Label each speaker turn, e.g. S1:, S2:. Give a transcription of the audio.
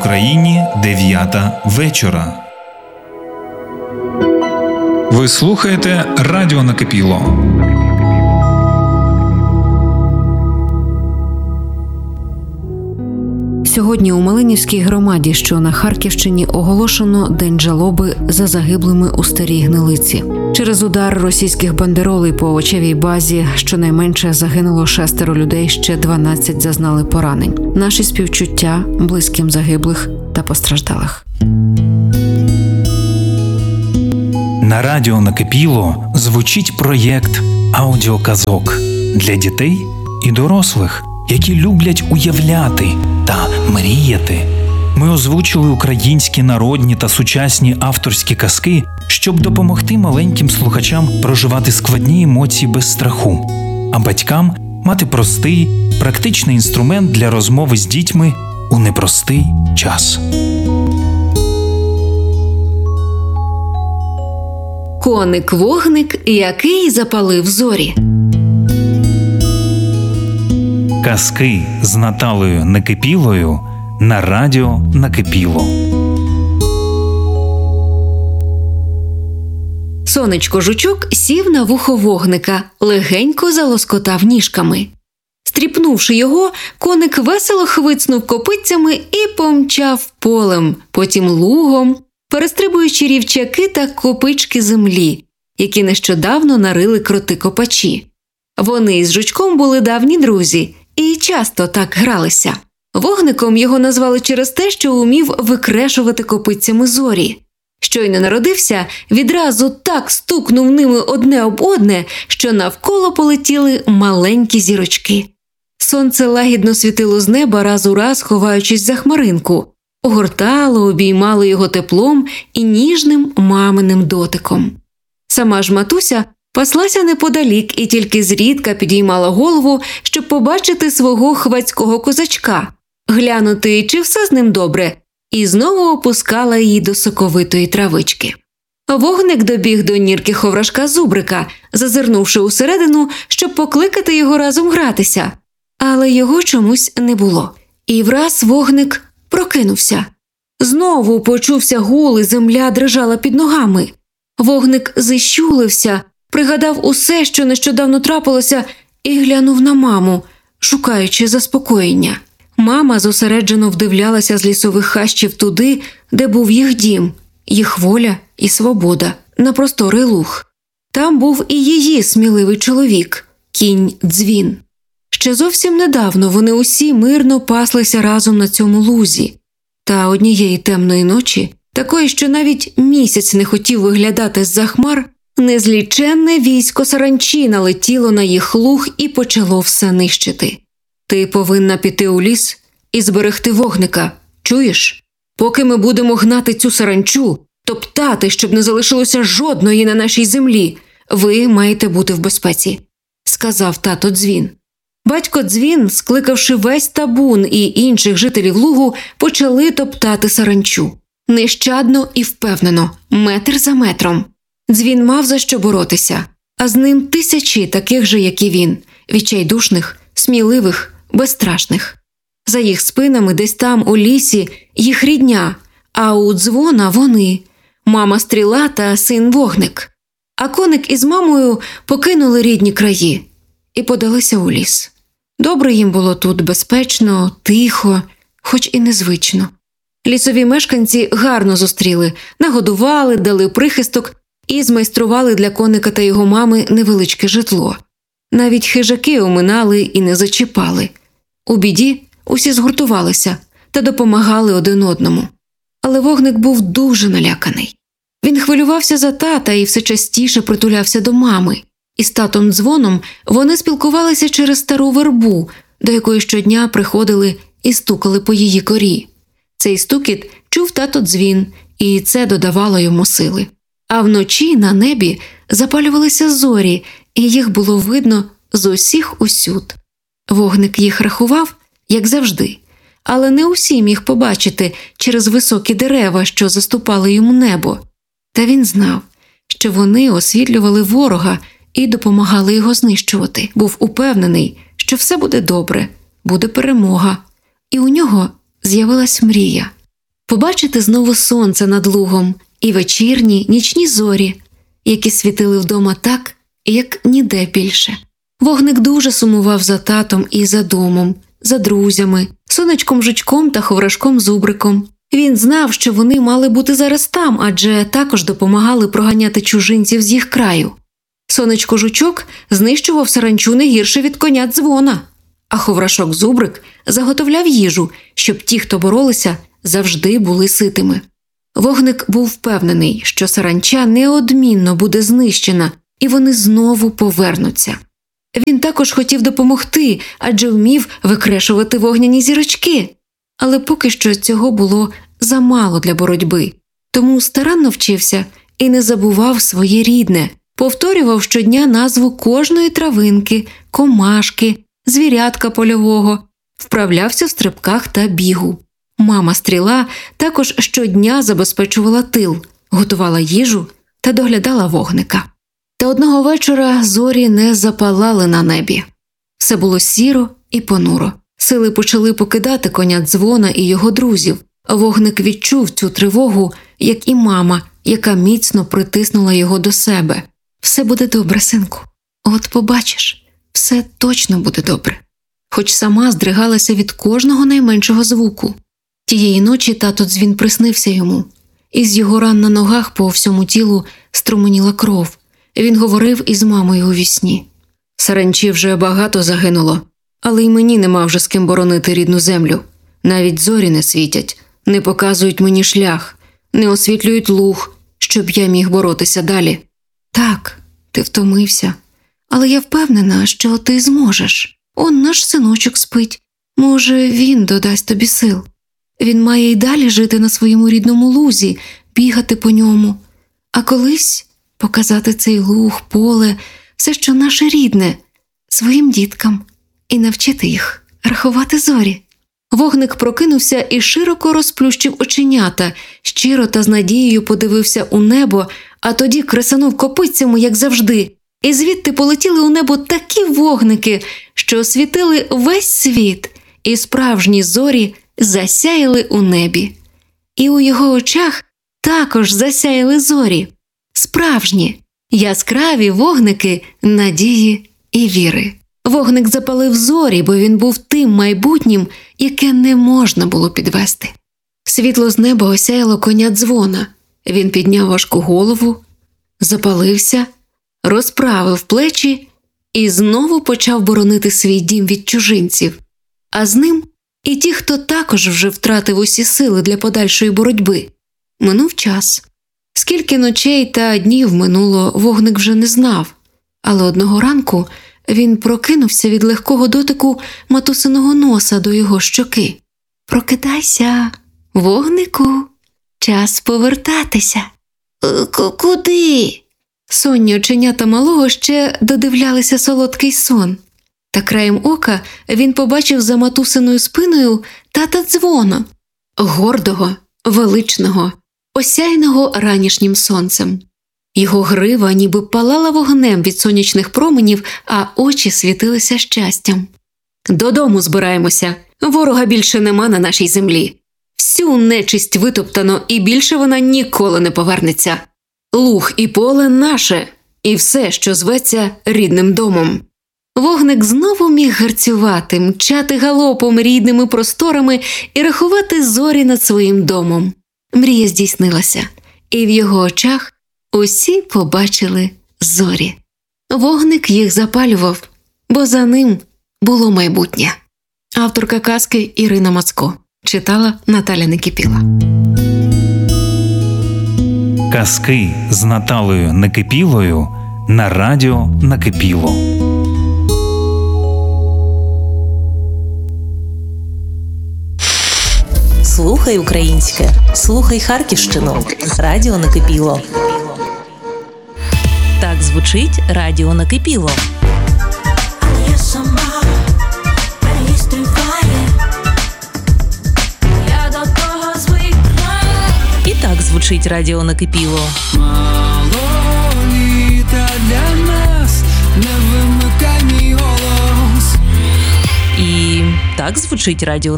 S1: Україні 9 вечора. Ви слухаєте Радіо Накипіло.
S2: Сьогодні у Малинівській громаді, що на Харківщині, оголошено День жалоби за загиблими у Старій Гнилиці. Через удар російських бандеролей по Очевій базі щонайменше загинуло 6 людей, ще 12 зазнали поранень. Наші співчуття близьким загиблих та постраждалих.
S1: На Радіо Накипіло звучить проєкт аудіоказок для дітей і дорослих, які люблять уявляти та мріяти. Ми озвучили українські народні та сучасні авторські казки, щоб допомогти маленьким слухачам проживати складні емоції без страху, а батькам мати простий, практичний інструмент для розмови з дітьми у непростий час.
S2: Коник-вогник, який запалив зорі.
S1: Казки з Наталею Накипілою на Радіо Накипіло.
S2: Сонечко-жучок сів на вухо вогника, легенько залоскотав ніжками. Стріпнувши його, коник весело хвицнув копитцями і помчав полем, потім лугом, перестрибуючи рівчаки та копички землі, які нещодавно нарили кроти-копачі. Вони із жучком були давні друзі і часто так гралися. Вогником його назвали через те, що умів викрешувати копитцями зорі. Щойно народився, відразу так стукнув ними одне об одне, що навколо полетіли маленькі зірочки. Сонце лагідно світило з неба раз у раз, ховаючись за хмаринку, огортало, обіймало його теплом і ніжним маминим дотиком. Сама ж матуся паслася неподалік і тільки зрідка підіймала голову, щоб побачити свого хвацького козачка, глянути, чи все з ним добре, і знову опускала її до соковитої травички. Вогник добіг до нірки ховрашка Зубрика, зазирнувши усередину, щоб покликати його разом гратися. Але його чомусь не було. І враз вогник прокинувся. Знову почувся гул, і земля дрижала під ногами. Вогник зіщулився, пригадав усе, що нещодавно трапилося, і глянув на маму, шукаючи заспокоєння. Мама зосереджено вдивлялася з лісових хащів туди, де був їх дім, їх воля і свобода, на просторий луг. Там був і її сміливий чоловік – кінь Дзвін. Ще зовсім недавно вони усі мирно паслися разом на цьому лузі. Та однієї темної ночі, такої, що навіть місяць не хотів виглядати з-за хмар, незліченне військо саранчі налетіло на їх луг і почало все нищити. Ти повинна піти у ліс і зберегти вогника, чуєш? Поки ми будемо гнати цю саранчу, топтати, щоб не залишилося жодної на нашій землі, ви маєте бути в безпеці, сказав тато Дзвін. Батько Дзвін, скликавши весь табун і інших жителів лугу, почали топтати саранчу. Нещадно і впевнено, метр за метром. Дзвін мав за що боротися, а з ним тисячі таких же, як і він, відчайдушних, сміливих, безстрашних. За їх спинами десь там у лісі їх рідня, а у Дзвона вони – мама Стріла та син Вогник. А коник із мамою покинули рідні краї і подалися у ліс. Добре їм було тут, безпечно, тихо, хоч і незвично. Лісові мешканці гарно зустріли, нагодували, дали прихисток і змайстрували для коника та його мами невеличке житло. Навіть хижаки оминали і не зачіпали. У біді усі згуртувалися та допомагали один одному. Але вогник був дуже наляканий. Він хвилювався за тата і все частіше притулявся до мами. І з татом Дзвоном вони спілкувалися через стару вербу, до якої щодня приходили і стукали по її корі. Цей стукіт чув тато Дзвін, і це додавало йому сили. А вночі на небі запалювалися зорі, і їх було видно з усіх усюд. Вогник їх рахував, як завжди, але не усі міг побачити через високі дерева, що заступали йому небо. Та він знав, що вони освітлювали ворога і допомагали його знищувати. Був упевнений, що все буде добре, буде перемога, і у нього з'явилась мрія побачити знову сонце над лугом і вечірні, нічні зорі, які світили вдома так, як ніде більше. Вогник дуже сумував за татом і за домом, за друзями, сонечком Жучком та ховрашком Зубриком. Він знав, що вони мали бути зараз там, адже також допомагали проганяти чужинців з їх краю. Сонечко Жучок знищував саранчу не гірше від коня Дзвона, а ховрашок Зубрик заготовляв їжу, щоб ті, хто боролися, завжди були ситими. Вогник був впевнений, що саранча неодмінно буде знищена, і вони знову повернуться. Він також хотів допомогти, адже вмів викрешувати вогняні зірочки. Але поки що цього було замало для боротьби. Тому старанно вчився і не забував своє рідне, повторював щодня назву кожної травинки, комашки, звірятка польового, вправлявся в стрибках та бігу. Мама Стріла також щодня забезпечувала тил, готувала їжу та доглядала вогника. Та одного вечора зорі не запалали на небі. Все було сіро і понуро. Сили почали покидати коня Дзвона і його друзів. Вогник відчув цю тривогу, як і мама, яка міцно притиснула його до себе. «Все буде добре, синку. От побачиш, все точно буде добре». Хоч сама здригалася від кожного найменшого звуку. Тієї ночі тато Дзвін приснився йому. Із його ран на ногах по всьому тілу струменіла кров. Він говорив із мамою у вісні. «Саранчі вже багато загинуло, але й мені нема вже з ким боронити рідну землю. Навіть зорі не світять, не показують мені шлях, не освітлюють луг, щоб я міг боротися далі. Так, ти втомився, але я впевнена, що ти зможеш. Он наш синочок спить. Може, він додасть тобі сил. Він має й далі жити на своєму рідному лузі, бігати по ньому. А колись показати цей луг, поле, все, що наше рідне, своїм діткам і навчити їх рахувати зорі». Вогник прокинувся і широко розплющив оченята, щиро та з надією подивився у небо, а тоді кресанув копитцями, як завжди, і звідти полетіли у небо такі вогники, що освітили весь світ, і справжні зорі засяяли у небі. І у його очах також засяяли зорі. Справжні, яскраві вогники надії і віри. Вогник запалив зорі, бо він був тим майбутнім, яке не можна було підвести. Світло з неба осяяло коня Дзвона. Він підняв важку голову, запалився, розправив плечі і знову почав боронити свій дім від чужинців. А з ним і ті, хто також вже втратив усі сили для подальшої боротьби. Минув час. Скільки ночей та днів минуло, вогник вже не знав. Але одного ранку він прокинувся від легкого дотику матусиного носа до його щоки. «Прокидайся, вогнику, час повертатися». «Куди?» Сонні оченята малого ще додивлялися солодкий сон. Та краєм ока він побачив за матусиною спиною тата Дзвона, гордого, величного, осяяного ранішнім сонцем. Його грива ніби палала вогнем від сонячних променів, а очі світилися щастям. «Додому збираємося. Ворога більше нема на нашій землі. Всю нечисть витоптано, і більше вона ніколи не повернеться. Луг і поле наше, і все, що зветься рідним домом». Вогник знову міг гарцювати, мчати галопом рідними просторами і рахувати зорі над своїм домом. Мрія здійснилася, і в його очах усі побачили зорі. Вогник їх запалював, бо за ним було майбутнє. Авторка казки Ірина Мацко. Читала Наталя Некипіла.
S1: Казки з Наталею Некипілою на радіо Накипіло.
S3: Слухай українське, слухай Харківщину. Радіо Накипіло. Так звучить Радіо Накипіло. І так звучить Радіо Накипіло.
S4: Мало літа для нас, не вимикай мій голос.
S3: І так звучить Радіо